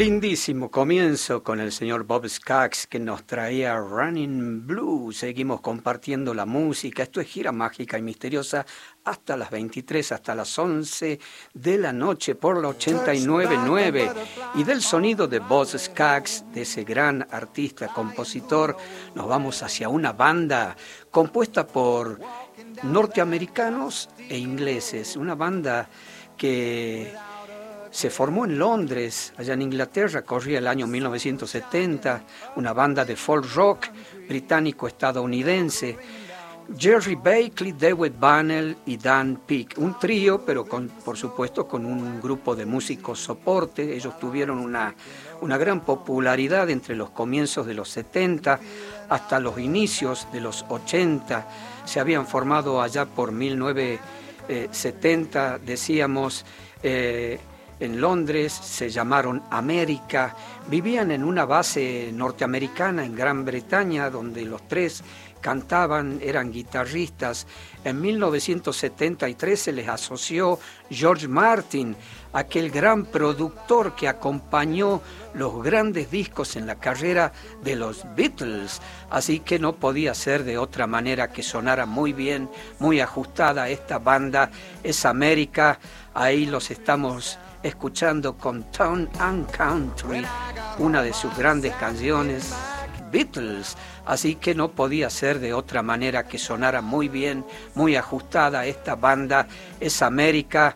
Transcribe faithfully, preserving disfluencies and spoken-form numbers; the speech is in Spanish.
Lindísimo comienzo con el señor Bob Skaggs que nos traía Running Blue. Seguimos compartiendo la música. Esto es Gira Mágica y Misteriosa hasta las veintitrés, hasta las once de la noche por la ochenta y nueve punto nueve. Y del sonido de Bob Skaggs, de ese gran artista, compositor, nos vamos hacia una banda compuesta por norteamericanos e ingleses. Una banda que se formó en Londres, allá en Inglaterra, corría el año mil novecientos setenta, una banda de folk rock británico-estadounidense. Jerry Buckley, David Bunnell y Dan Peake, un trío, pero con, por supuesto con un grupo de músicos soporte. Ellos tuvieron una, una gran popularidad entre los comienzos de los setenta hasta los inicios de los ochenta. Se habían formado allá por mil novecientos setenta, decíamos, eh, en Londres, se llamaron América, vivían en una base norteamericana en Gran Bretaña, donde los tres cantaban, eran guitarristas. En mil novecientos setenta y tres se les asoció George Martin, aquel gran productor que acompañó los grandes discos en la carrera de los Beatles, así que no podía ser de otra manera que sonara muy bien, muy ajustada esta banda. Es América, ahí los estamos escuchando con Town and Country, una de sus grandes canciones, Beatles, así que no podía ser de otra manera que sonara muy bien, muy ajustada esta banda. Es América,